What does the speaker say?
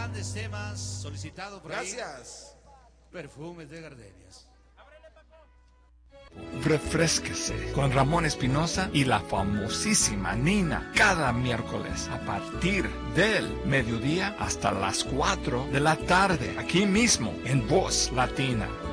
grandes temas solicitados por ahí. Gracias. Perfumes de gardenias. Refrésquese con Ramón Espinosa y la famosísima Nina cada miércoles a partir del mediodía hasta las 4 de la tarde, aquí mismo en Voz Latina.